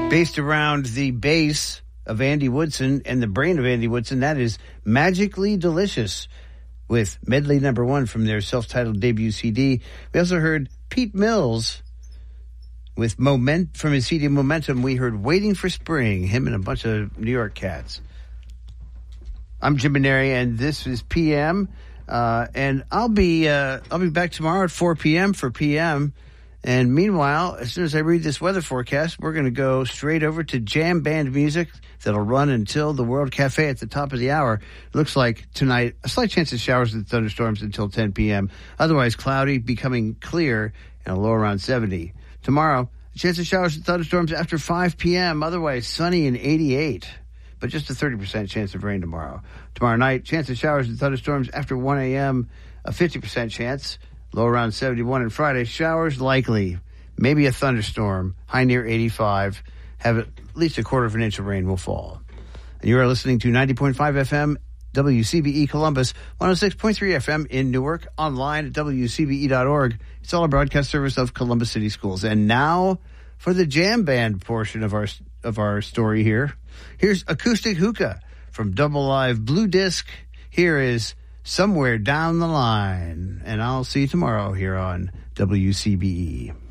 Based around the bass of Andy Woodson and the brain of Andy Woodson, that is Magically Delicious with medley number 1 from their self-titled debut CD. We also heard Pete Mills with from his CD Momentum. We heard Waiting for Spring, him and a bunch of New York cats. I'm Jim Maneri, and this is PM. And I'll be back tomorrow at 4 p.m. for PM. And meanwhile, as soon as I read this weather forecast, we're going to go straight over to jam band music that'll run until the World Cafe at the top of the hour. It looks like tonight, a slight chance of showers and thunderstorms until 10 p.m. Otherwise, cloudy, becoming clear, and a low around 70. Tomorrow, a chance of showers and thunderstorms after 5 p.m. Otherwise, sunny and 88. But just a 30% chance of rain tomorrow. Tomorrow night, chance of showers and thunderstorms after 1 a.m., a 50% chance. Low around 71. And Friday, showers likely. Maybe a thunderstorm. High near 85. Have at least a quarter of an inch of rain will fall. And you are listening to 90.5 FM, WCBE Columbus, 106.3 FM in Newark, online at WCBE.org. It's all a broadcast service of Columbus City Schools. And now for the jam band portion of our story here. Here's Acoustic Hookah from Double Live Blue Disc. Here is Somewhere Down the Line. And I'll see you tomorrow here on WCBE.